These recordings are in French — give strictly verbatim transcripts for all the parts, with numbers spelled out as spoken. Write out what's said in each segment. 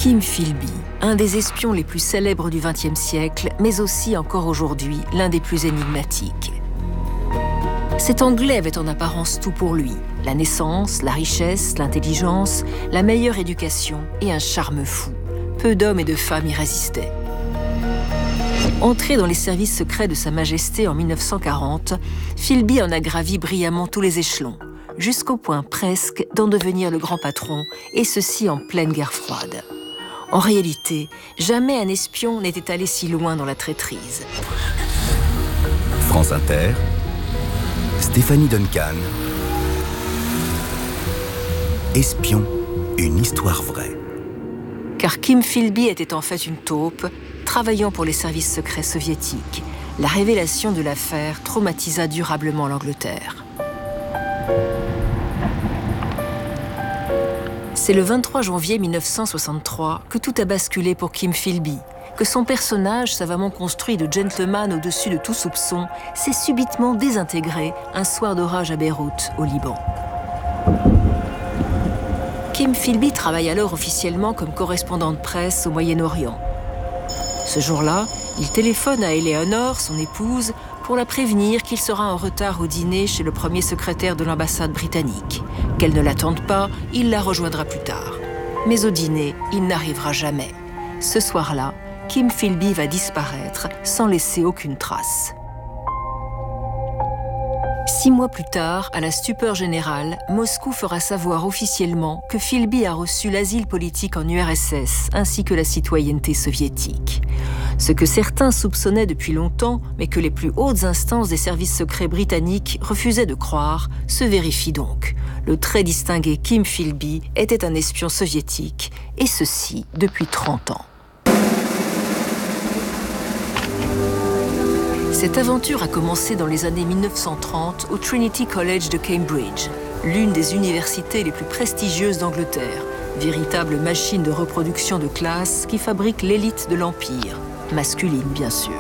Kim Philby, un des espions les plus célèbres du vingtième siècle, mais aussi encore aujourd'hui l'un des plus énigmatiques. Cet Anglais avait en apparence tout pour lui. La naissance, la richesse, l'intelligence, la meilleure éducation et un charme fou. Peu d'hommes et de femmes y résistaient. Entré dans les services secrets de Sa Majesté en mille neuf cent quarante, Philby en a gravi brillamment tous les échelons, jusqu'au point presque d'en devenir le grand patron, et ceci en pleine guerre froide. En réalité, jamais un espion n'était allé si loin dans la traîtrise. France Inter, Stéphanie Duncan. Espion, une histoire vraie. Car Kim Philby était en fait une taupe, travaillant pour les services secrets soviétiques. La révélation de l'affaire traumatisa durablement l'Angleterre. C'est le vingt-trois janvier mille neuf cent soixante-trois que tout a basculé pour Kim Philby, que son personnage, savamment construit de gentleman au-dessus de tout soupçon, s'est subitement désintégré un soir d'orage à Beyrouth, au Liban. Kim Philby travaille alors officiellement comme correspondant de presse au Moyen-Orient. Ce jour-là, il téléphone à Eleanor, son épouse, pour la prévenir qu'il sera en retard au dîner chez le premier secrétaire de l'ambassade britannique. Qu'elle ne l'attende pas, il la rejoindra plus tard. Mais au dîner, il n'arrivera jamais. Ce soir-là, Kim Philby va disparaître sans laisser aucune trace. Six mois plus tard, à la stupeur générale, Moscou fera savoir officiellement que Philby a reçu l'asile politique en U R S S ainsi que la citoyenneté soviétique. Ce que certains soupçonnaient depuis longtemps, mais que les plus hautes instances des services secrets britanniques refusaient de croire, se vérifie donc. Le très distingué Kim Philby était un espion soviétique, et ceci depuis trente ans. Cette aventure a commencé dans les années mille neuf cent trente au Trinity College de Cambridge, l'une des universités les plus prestigieuses d'Angleterre, véritable machine de reproduction de classe qui fabrique l'élite de l'Empire, masculine bien sûr.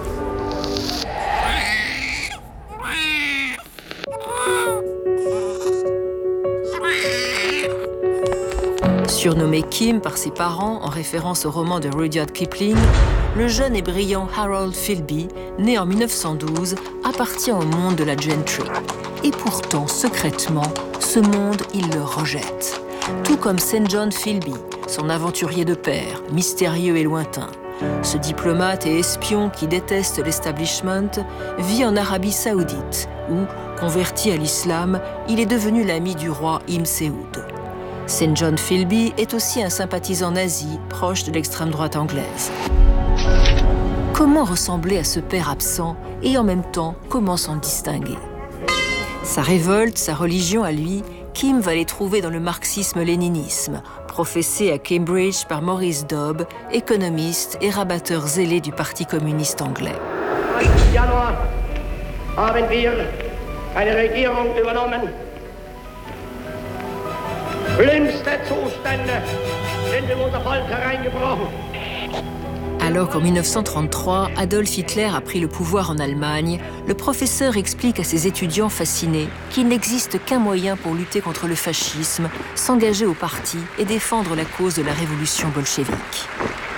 Surnommé Kim par ses parents en référence au roman de Rudyard Kipling, le jeune et brillant Harold Philby, né en mille neuf cent douze, appartient au monde de la gentry. Et pourtant, secrètement, ce monde, il le rejette. Tout comme Saint John Philby, son aventurier de père, mystérieux et lointain. Ce diplomate et espion qui déteste l'establishment vit en Arabie Saoudite, où, converti à l'islam, il est devenu l'ami du roi Ibn Saoud. Saint John Philby est aussi un sympathisant nazi proche de l'extrême droite anglaise. Comment ressembler à ce père absent et en même temps, comment s'en distinguer? Sa révolte, sa religion à lui, Kim va les trouver dans le marxisme-léninisme, professé à Cambridge par Maurice Dobb, économiste et rabatteur zélé du Parti communiste anglais. am Januar haben wir eine Regierung übernommen. Schlimmste Zustände sind in unser Volk hereingebrochen. Alors qu'en mille neuf cent trente-trois, Adolf Hitler a pris le pouvoir en Allemagne, le professeur explique à ses étudiants fascinés qu'il n'existe qu'un moyen pour lutter contre le fascisme, s'engager au parti et défendre la cause de la révolution bolchevique.